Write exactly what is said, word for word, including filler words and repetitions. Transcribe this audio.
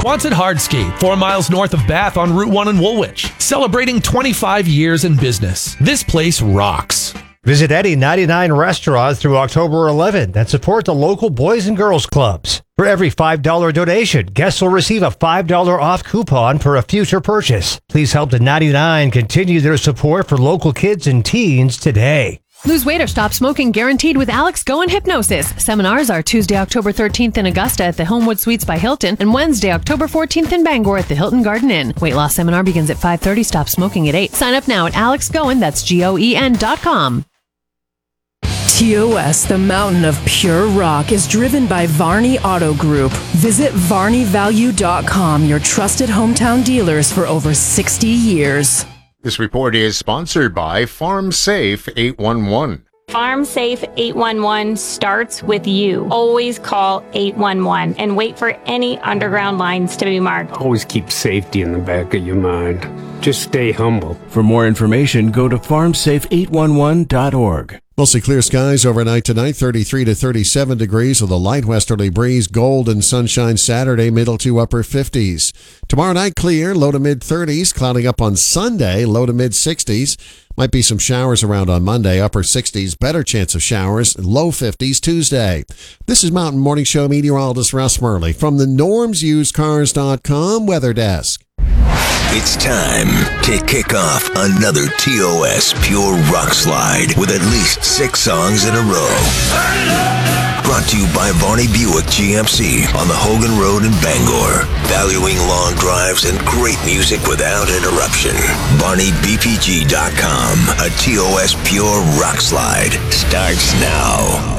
Quonset Hardscape, four miles north of Bath on Route one in Woolwich. Celebrating twenty-five years in business. This place rocks. Visit Eddie ninety-nine restaurants through October eleventh and support the local Boys and Girls Clubs. For every five dollars donation, guests will receive a five dollars off coupon for a future purchase. Please help the ninety-nine continue their support for local kids and teens today. Lose weight or stop smoking guaranteed with Alex Go and Hypnosis. Seminars are Tuesday, October thirteenth in Augusta at the Homewood Suites by Hilton and Wednesday, October fourteenth in Bangor at the Hilton Garden Inn. Weight loss seminar begins at five thirty. Stop smoking at eight. Sign up now at alex goen, that's G O E N dot com. T O S, the mountain of pure rock, is driven by Varney Auto Group. Visit varney value dot com, your trusted hometown dealers for over sixty years. This report is sponsored by Farm Safe eight one one. Farm Safe eight one one starts with you. Always call eight one one and wait for any underground lines to be marked. Always keep safety in the back of your mind. Just stay humble. For more information, go to farm safe eight one one dot org. Mostly clear skies overnight tonight, thirty-three to thirty-seven degrees with a light westerly breeze. Gold and sunshine Saturday, middle to upper fifties. Tomorrow night, clear, low to mid thirties. Clouding up on Sunday, low to mid sixties. Might be some showers around on Monday, upper sixties. Better chance of showers, low fifties Tuesday. This is Mountain Morning Show meteorologist Russ Murley from the norms used cars dot com Weather Desk. It's time to kick off another T O S Pure Rock Slide with at least six songs in a row. Brought to you by Varney Buick G M C on the Hogan Road in Bangor. Valuing long drives and great music without interruption. Varney B P G dot com. A T O S Pure Rock Slide starts now.